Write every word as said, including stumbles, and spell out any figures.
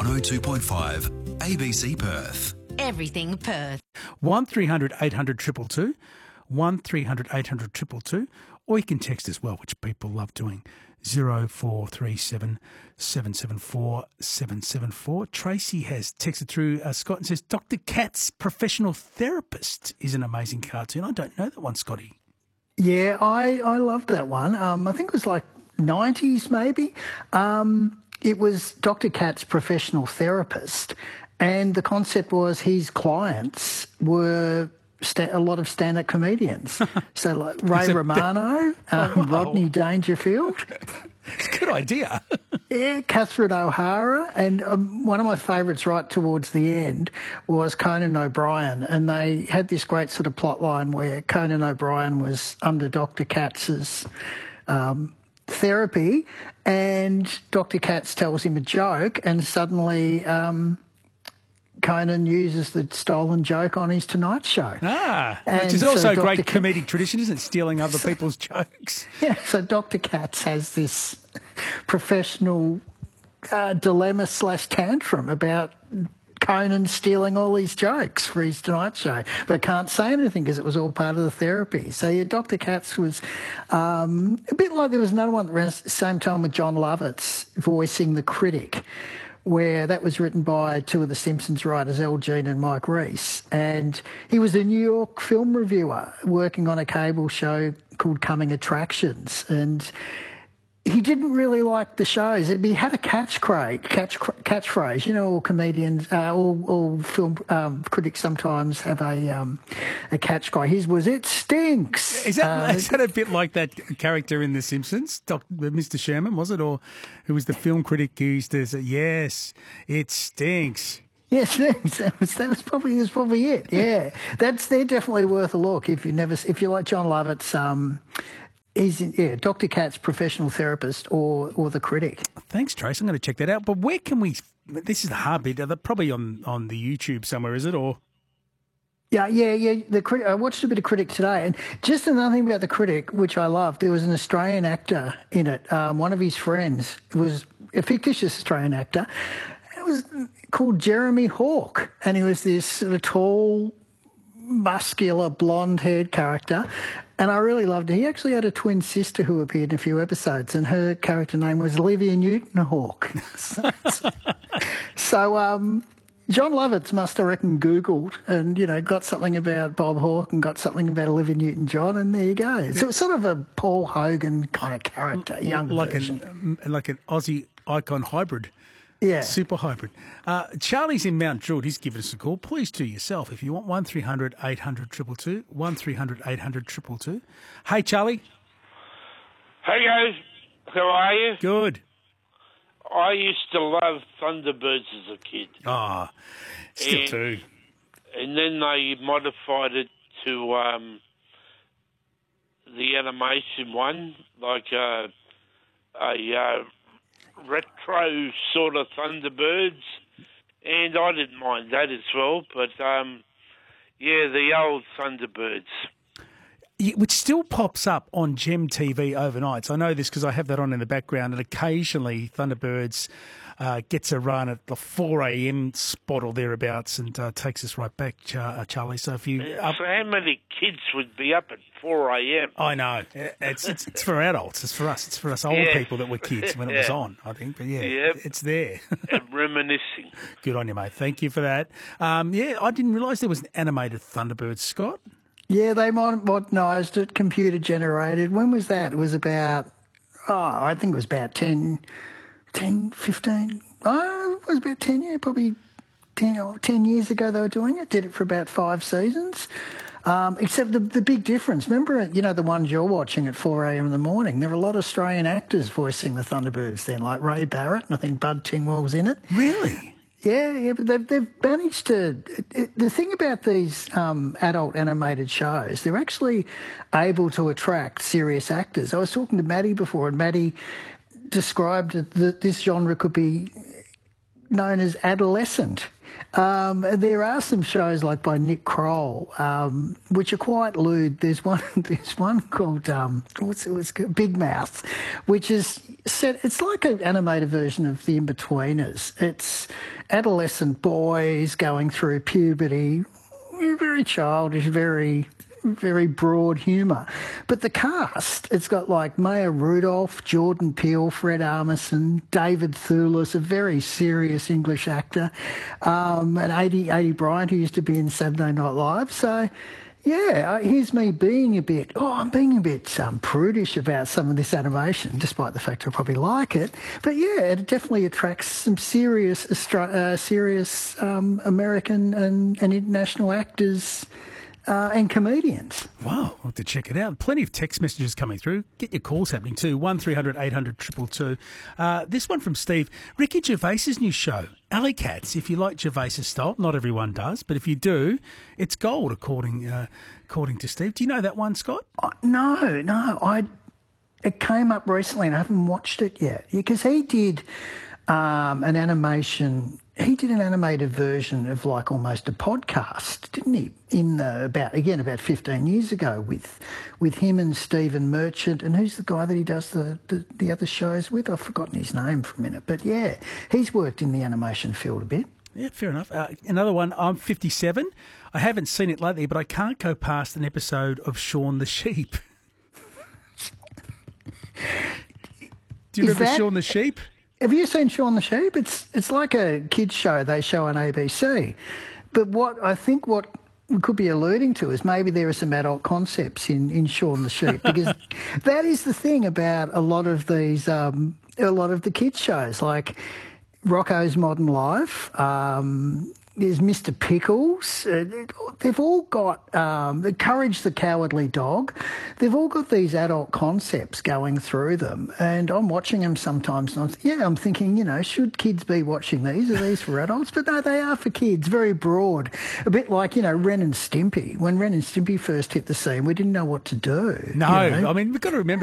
one oh two point five, A B C Perth. Everything Perth. one three hundred eight hundred two two two, one three hundred eight hundred two two two, or you can text as well, which people love doing, zero four three seven seven seven four seven seven four. Tracy has texted through uh, Scott and says, Doctor Katz, Professional Therapist, is an amazing cartoon. I don't know that one, Scotty. Yeah, I, I loved that one. Um, I think it was like nineties maybe. Um, it was Doctor Katz, Professional Therapist, and the concept was his clients were sta- a lot of stand-up comedians. So like Ray Romano, um, wow. Rodney Dangerfield. It's a good idea. Yeah, Catherine O'Hara, and um, one of my favourites right towards the end was Conan O'Brien, and they had this great sort of plot line where Conan O'Brien was under Doctor Katz's um, therapy, and Doctor Katz tells him a joke, and suddenly um, Conan uses the stolen joke on his Tonight Show. Ah, And which is so also a Doctor great Ka- comedic tradition, isn't it? Stealing other people's jokes. Yeah, so Doctor Katz has this professional uh, dilemma slash tantrum about Conan stealing all his jokes for his Tonight Show, but can't say anything because it was all part of the therapy. So yeah, Doctor Katz was um, a bit like there was another one around the same time with John Lovitz voicing the critic, where that was written by two of the Simpsons writers, Al Jean and Mike Reiss. And he was a New York film reviewer working on a cable show called Coming Attractions. And he didn't really like the shows. He had a catchphrase, catch, catchphrase. You know, all comedians, uh, all, all film um, critics sometimes have a um, a catchphrase. His was, "It stinks." Is that, Uh, is that a bit like that character in The Simpsons, Doc, Mister Sherman, was it? Or who was the film critic who used to say, yes, it stinks? Yes, that was, that was probably was probably it. Yeah, that's they're definitely worth a look if you never if you like John Lovitz. Um, he's in, yeah, Doctor Katz, Professional Therapist, or or the critic. Thanks, Trace. I'm going to check that out. But where can we? This is the hard bit. Probably on on the YouTube somewhere, is it? Or Yeah, yeah, yeah. The critic. I watched a bit of Critic today, and just another thing about the Critic, which I loved. There was an Australian actor in it. Um, one of his friends was a fictitious Australian actor. It was called Jeremy Hawke, and he was this sort of tall, muscular, blonde-haired character, and I really loved it. He actually had a twin sister who appeared in a few episodes, and her character name was Olivia Newton-Hawke. so, so um, John Lovitz must have reckon Googled and, you know, got something about Bob Hawke and got something about Olivia Newton-John, and there you go. So it's sort of a Paul Hogan kind of character, young like version. an like an Aussie icon hybrid. Yeah. Super hybrid. Uh, Charlie's in Mount Druitt. He's given us a call. Please do yourself if you want. one three hundred eight hundred two two two, one three hundred eight hundred two two two. Hey, Charlie. Hey guys, how are you? Good. I used to love Thunderbirds as a kid. Ah, still And- too. And then they modified it to um, the animation one, like uh, a uh, retro sort of Thunderbirds. And I didn't mind that as well, but um, yeah, the old Thunderbirds. Yeah, which still pops up on Gem T V overnights. I know this because I have that on in the background, and occasionally Thunderbirds uh, gets a run at the four a.m. spot or thereabouts and uh, takes us right back, Char- uh, Charlie. So if you... Up- So how many kids would be up at four a.m.? I know. It's, it's it's for adults. It's for us. It's for us old Yeah. people that were kids when it was Yeah. on, I think. But yeah, Yep. it's there. And reminiscing. Good on you, mate. Thank you for that. Um, yeah, I didn't realise there was an animated Thunderbird, Scott. Yeah, they mod- modernised it, computer generated. When was that? It was about, oh, I think it was about ten, ten, fifteen. Oh, it was about ten, yeah, probably ten, or ten years ago they were doing it. Did it for about five seasons. Um, except the, the big difference, remember, you know, the ones you're watching at four a.m. in the morning, there were a lot of Australian actors voicing the Thunderbirds then, like Ray Barrett, and I think Bud Tingwell was in it. Really? Yeah, yeah, but they've, they've managed to... It, the thing about these um, adult animated shows, they're actually able to attract serious actors. I was talking to Maddie before, and Maddie described that this genre could be known as adolescent. Um, there are some shows like by Nick Kroll, um, which are quite lewd. There's one. There's one called um, what's it? What's it Big Mouth, which is set. It's like an animated version of The Inbetweeners. It's adolescent boys going through puberty, very childish, very. very broad humour. But the cast, it's got like Maya Rudolph, Jordan Peele, Fred Armisen, David Thewlis, a very serious English actor, um, and Adi, Adi Bryant, who used to be in Saturday Night Live. So, yeah, uh, here's me being a bit, oh, I'm being a bit um, prudish about some of this animation, despite the fact I probably like it. But, yeah, it definitely attracts some serious, Austra- uh, serious um, American and, and international actors Uh, and comedians. Wow, I'll have to check it out. Plenty of text messages coming through. Get your calls happening too. one three hundred eight hundred two two two. Uh, this one from Steve. Ricky Gervais's new show, Alley Cats. If you like Gervais's style, not everyone does, but if you do, it's gold, according uh, according to Steve. Do you know that one, Scott? Uh, no, no. I It came up recently and I haven't watched it yet. Because he did um, an animation... He did an animated version of like almost a podcast, didn't he? In the, about again about fifteen years ago, with with him and Stephen Merchant, and who's the guy that he does the, the, the other shows with? I've forgotten his name for a minute, but yeah, he's worked in the animation field a bit. Yeah, fair enough. Uh, another one. I'm fifty-seven. I haven't seen it lately, but I can't go past an episode of Shaun the Sheep. Do you Is remember that- Shaun the Sheep? Have you seen Shaun the Sheep? It's it's like a kids show they show on A B C. But what I think what we could be alluding to is maybe there are some adult concepts in, in Shaun the Sheep, because that is the thing about a lot of these um, a lot of the kids shows, like Rocco's Modern Life. Um, there's Mister Pickles. Uh, they've all got um, the Courage the Cowardly Dog. They've all got these adult concepts going through them, and I'm watching them sometimes. And I'm, yeah, I'm thinking, you know, should kids be watching these? Are these for adults? But no, they are for kids. Very broad, a bit like, you know, Ren and Stimpy. When Ren and Stimpy first hit the scene, we didn't know what to do. No, you know? I mean, we've got to remember